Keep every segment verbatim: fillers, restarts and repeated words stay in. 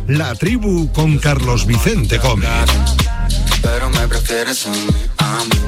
La Tribu con Carlos Vicente Gómez. Pero me prefieres a mí, a mí.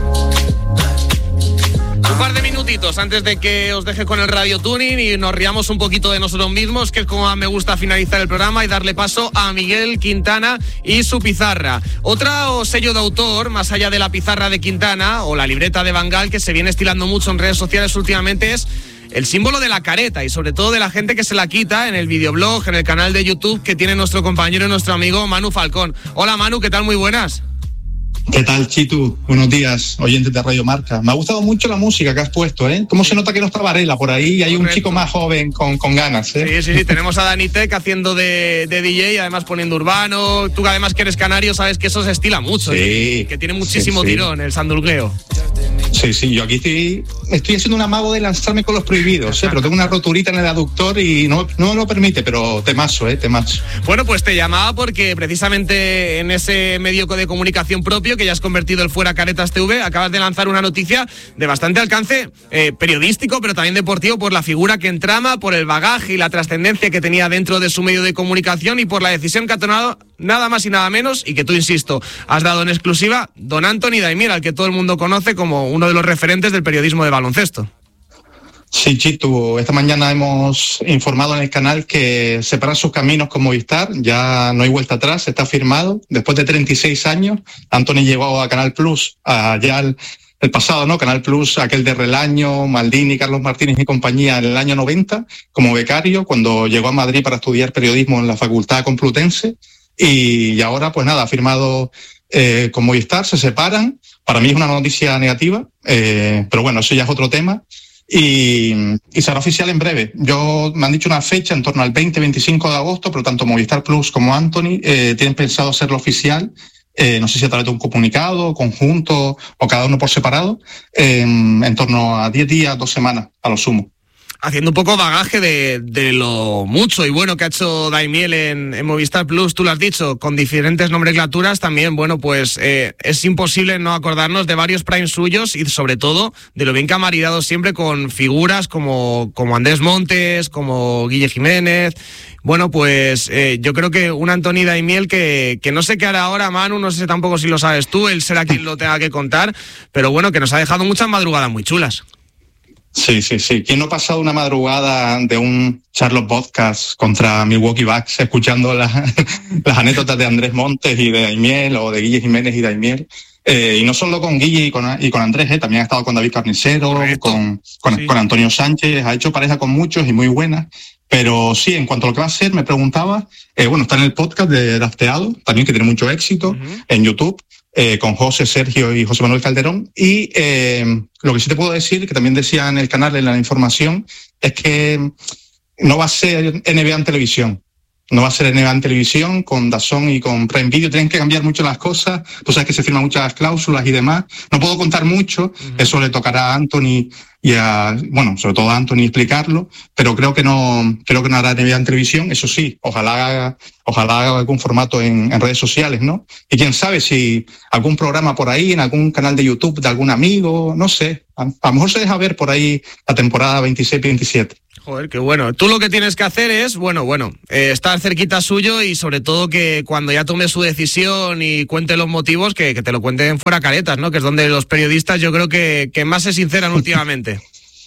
Un par de minutitos antes de que os deje con el Radio Tuning y nos riamos un poquito de nosotros mismos, que es como me gusta finalizar el programa, y darle paso a Miguel Quintana y su pizarra. Otro sello de autor, más allá de la pizarra de Quintana o la libreta de Van Gaal, que se viene estilando mucho en redes sociales últimamente, es el símbolo de la careta y sobre todo de la gente que se la quita en el videoblog, en el canal de YouTube que tiene nuestro compañero y nuestro amigo Manu Falcón. Hola Manu, ¿qué tal? Muy buenas. ¿Qué tal, Chitu? Buenos días, oyentes de Radio Marca. Me ha gustado mucho la música que has puesto, ¿eh? ¿Cómo se nota que no está Varela por ahí y hay Correcto. Un chico más joven con, con ganas, ¿eh? Sí, sí, sí. Tenemos a Dani Tech haciendo de, de D J, además poniendo urbano. Tú que además que eres canario, sabes que eso se estila mucho. Sí. ¿eh? Que tiene muchísimo sí, sí. tirón el sandungueo. Sí, sí, yo aquí estoy, estoy haciendo un amago de lanzarme con los prohibidos, ¿eh? Pero tengo una roturita en el aductor y no, no me lo permite, pero temazo, ¿eh? Temazo. Bueno, pues te llamaba porque precisamente en ese medio de comunicación propio que ya has convertido el Fuera Caretas T V, acabas de lanzar una noticia de bastante alcance eh, periodístico, pero también deportivo, por la figura que entrama, por el bagaje y la trascendencia que tenía dentro de su medio de comunicación y por la decisión que ha tomado nada más y nada menos, y que tú, insisto, has dado en exclusiva, don Anthony Daimiel, al que todo el mundo conoce como uno de los referentes del periodismo de baloncesto. Sí, Chitu, esta mañana hemos informado en el canal que separan sus caminos con Movistar, ya no hay vuelta atrás, está firmado. Después de treinta y seis años, Anthony llegó a Canal Plus, allá el, el pasado, ¿no? Canal Plus, aquel de Relaño, Maldini, Carlos Martínez y compañía, en el año noventa, como becario, cuando llegó a Madrid para estudiar periodismo en la Facultad Complutense. Y ahora, pues nada, ha firmado eh, con Movistar, se separan. Para mí es una noticia negativa, eh, pero bueno, eso ya es otro tema. Y, y será oficial en breve. Yo me han dicho una fecha en torno al veinte veinticinco de agosto, pero tanto Movistar Plus como Anthony eh, tienen pensado hacerlo oficial. Eh, no sé si a través de un comunicado, conjunto o cada uno por separado, eh, en torno a diez días, dos semanas a lo sumo. Haciendo un poco bagaje de, de lo mucho y bueno que ha hecho Daimiel en, en Movistar Plus, tú lo has dicho, con diferentes nomenclaturas también, bueno, pues eh, es imposible no acordarnos de varios primes suyos y sobre todo de lo bien que ha maridado siempre con figuras como, como Andrés Montes, como Guille Jiménez. Bueno, pues eh, yo creo que un Anthony Daimiel que, que no sé qué hará ahora, Manu, no sé tampoco si lo sabes tú, él será quien lo tenga que contar, pero bueno, que nos ha dejado muchas madrugadas muy chulas. Sí, sí, sí. ¿Quién no ha pasado una madrugada de un Charlotte Podcast contra Milwaukee Bucks escuchando la, las anécdotas de Andrés Montes y de Daimiel o de Guille Jiménez y Daimiel? Eh, y no solo con Guille y con, y con Andrés, eh, también ha estado con David Carnicero, con, con, sí. con Antonio Sánchez, ha hecho pareja con muchos y muy buenas. Pero sí, en cuanto a lo que va a ser, me preguntaba, eh, bueno, está en el podcast de Drafteado, también que tiene mucho éxito, uh-huh. en YouTube, eh, con José, Sergio y José Manuel Calderón. Y eh, lo que sí te puedo decir, que también decía en el canal, en la información, es que no va a ser N B A en televisión. No va a ser N B A en televisión, con DAZN y con Prime Video. Tienen que cambiar mucho las cosas. Tú sabes que se firman muchas cláusulas y demás. No puedo contar mucho. Uh-huh. Eso le tocará a Anthony y a, bueno, sobre todo a Anthony explicarlo. Pero creo que no, creo que no hará N B A en televisión. Eso sí, ojalá haga, ojalá haga algún formato en, en redes sociales, ¿no? Y quién sabe si algún programa por ahí, en algún canal de YouTube de algún amigo, no sé. A, a lo mejor se deja ver por ahí la temporada veintiséis veintisiete. Joder, qué bueno. Tú lo que tienes que hacer es, bueno, bueno, eh, estar cerquita suyo y sobre todo que cuando ya tome su decisión y cuente los motivos, que, que te lo cuenten fuera caretas, ¿no? Que es donde los periodistas yo creo que, que más se sinceran últimamente.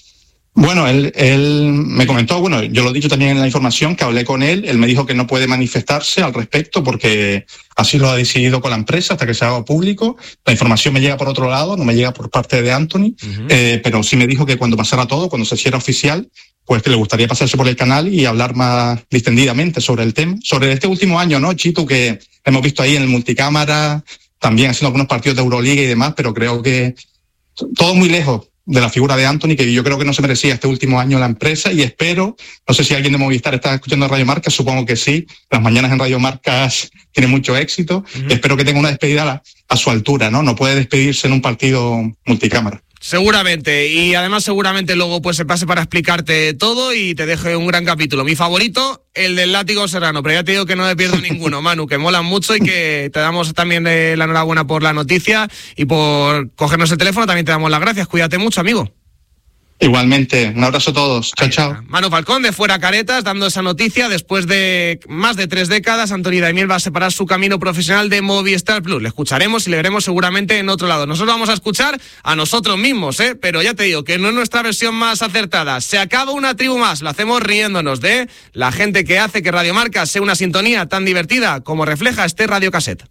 Bueno, él, él me comentó, bueno, yo lo he dicho también en la información, que hablé con él, él me dijo que no puede manifestarse al respecto porque así lo ha decidido con la empresa hasta que se haga público. La información me llega por otro lado, no me llega por parte de Anthony, uh-huh. eh, pero sí me dijo que cuando pasara todo, cuando se hiciera oficial, pues que le gustaría pasarse por el canal y hablar más distendidamente sobre el tema. Sobre este último año, ¿no, Chito? Que hemos visto ahí en el multicámara, también haciendo algunos partidos de Euroliga y demás, pero creo que todo muy lejos de la figura de Anthony, que yo creo que no se merecía este último año la empresa, y espero, no sé si alguien de Movistar está escuchando Radio Marca, supongo que sí, las mañanas en Radio Marca tiene mucho éxito, uh-huh. y espero que tenga una despedida a, la, a su altura, ¿no? No puede despedirse en un partido multicámara. Seguramente, y además seguramente luego pues se pase para explicarte todo y te deje un gran capítulo. Mi favorito, el del látigo serrano, pero ya te digo que no me pierdo ninguno, Manu, que molan mucho y que te damos también eh, la enhorabuena por la noticia y por cogernos el teléfono, también te damos las gracias. Cuídate mucho, amigo. Igualmente, un abrazo a todos. Chao, chao. Manu Falcón de Fuera Caretas dando esa noticia. Después de más de tres décadas, Antoni Daimiel va a separar su camino profesional de Movistar Plus. Le escucharemos y le veremos seguramente en otro lado. Nosotros vamos a escuchar a nosotros mismos, ¿eh? Pero ya te digo que no es nuestra versión más acertada. Se acaba una tribu más. Lo hacemos riéndonos de la gente que hace que Radio Marca sea una sintonía tan divertida como refleja este radiocassette.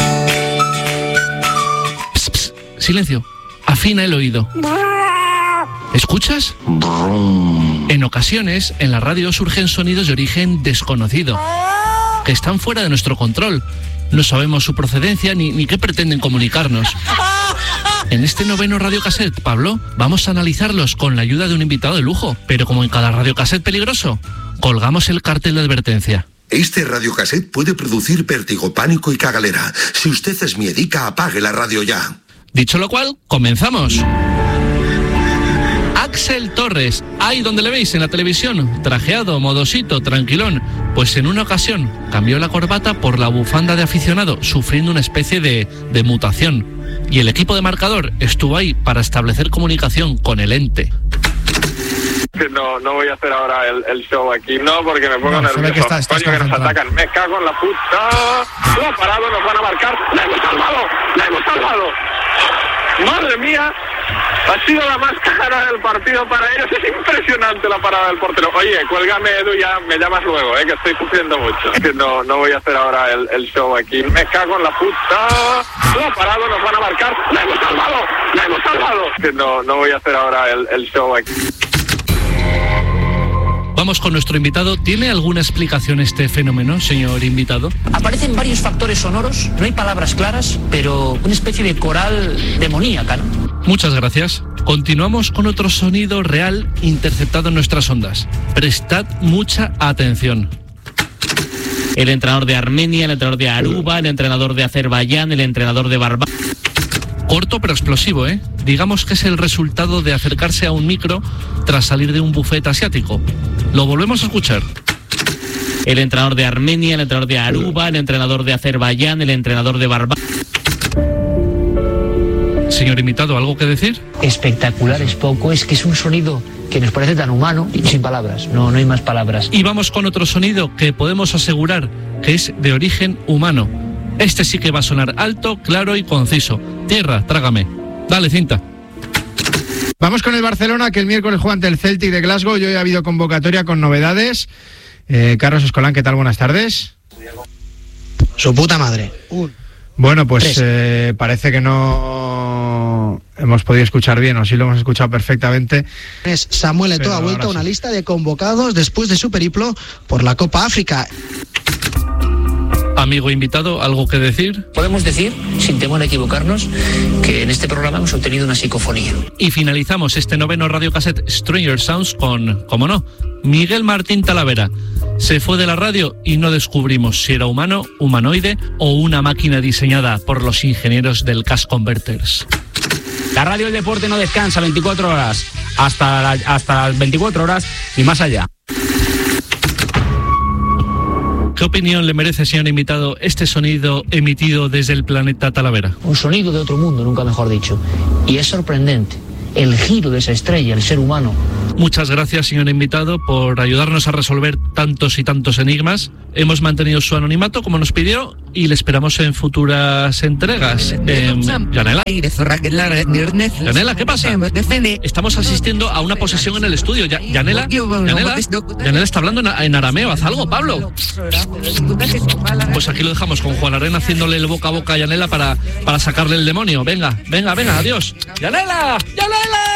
Psst, psst, silencio. Afina el oído. ¿Escuchas? En ocasiones, en la radio surgen sonidos de origen desconocido, que están fuera de nuestro control. No sabemos su procedencia ni, ni qué pretenden comunicarnos. En este noveno radiocassette, Pablo, vamos a analizarlos con la ayuda de un invitado de lujo. Pero como en cada radiocassette peligroso, colgamos el cartel de advertencia. Este radiocassette puede producir vértigo, pánico y cagalera. Si usted es miedica, apague la radio ya. Dicho lo cual, comenzamos. Axel Torres, ahí donde le veis en la televisión, trajeado, modosito, tranquilón, pues en una ocasión cambió la corbata por la bufanda de aficionado, sufriendo una especie de, de mutación. Y el equipo de marcador estuvo ahí para establecer comunicación con el ente. No, no voy a hacer ahora el, el show aquí, no, porque me pongo no, nervioso. Que está, estás Coño, que nos atacan, me cago en la puta. Lo ha parado, nos van a marcar. ¡La hemos salvado! ¡La hemos salvado! ¡Madre mía! Ha sido la más cara del partido para ellos. Es impresionante la parada del portero. Oye, cuélgame, Edu, ya me llamas luego, eh, que estoy sufriendo mucho. Que no, no voy a hacer ahora el, el show aquí. Me cago en la puta. Lo ha parado, nos van a marcar. ¡La hemos salvado! ¡La hemos salvado! Que no, no voy a hacer ahora el, el show aquí. Vamos con nuestro invitado. ¿Tiene alguna explicación este fenómeno, señor invitado? Aparecen varios factores sonoros, no hay palabras claras, pero una especie de coral demoníaca, ¿no? Muchas gracias. Continuamos con otro sonido real interceptado en nuestras ondas. Prestad mucha atención. El entrenador de Armenia, el entrenador de Aruba, el entrenador de Azerbaiyán, el entrenador de Barbados. Corto pero explosivo, ¿eh? Digamos que es el resultado de acercarse a un micro tras salir de un buffet asiático. Lo volvemos a escuchar. El entrenador de Armenia, el entrenador de Aruba, el entrenador de Azerbaiyán, el entrenador de Barbados. Señor invitado, ¿algo que decir? Espectacular es poco, es que es un sonido que nos parece tan humano y sin palabras, no, no hay más palabras. Y vamos con otro sonido que podemos asegurar que es de origen humano. Este sí que va a sonar alto, claro y conciso. Tierra, trágame. Dale, cinta. Vamos con el Barcelona, que el miércoles juega ante el Celtic de Glasgow y hoy ha habido convocatoria con novedades. Eh, Carlos Escolán, ¿qué tal? Buenas tardes. Su puta madre. Un, bueno, pues eh, parece que no hemos podido escuchar bien, o sí lo hemos escuchado perfectamente. Es Samuel Eto'o ha vuelto a una sí. lista de convocados después de su periplo por la Copa África. Amigo invitado, ¿algo que decir? Podemos decir, sin temor a equivocarnos, que en este programa hemos obtenido una psicofonía. Y finalizamos este noveno radiocassette Stranger Sounds con, como no, Miguel Martín Talavera. Se fue de la radio y no descubrimos si era humano, humanoide o una máquina diseñada por los ingenieros del Cash Converters. La radio del deporte no descansa veinticuatro horas, hasta, la, hasta las veinticuatro horas y más allá. ¿Qué opinión le merece, señor invitado, este sonido emitido desde el planeta Talavera? Un sonido de otro mundo, nunca mejor dicho. Y es sorprendente el giro de esa estrella, el ser humano. Muchas gracias, señor invitado, por ayudarnos a resolver tantos y tantos enigmas. Hemos mantenido su anonimato, como nos pidió, y le esperamos en futuras entregas. Eh, Yanela. Yanela, ¿qué pasa? Estamos asistiendo a una posesión en el estudio. Ya, Yanela, Yanela, Yanela está hablando en, en arameo. Haz algo, Pablo. Pues aquí lo dejamos con Juan Arena haciéndole el boca a boca a Yanela para, para sacarle el demonio. Venga, venga, venga, adiós. Yanela, Yanela.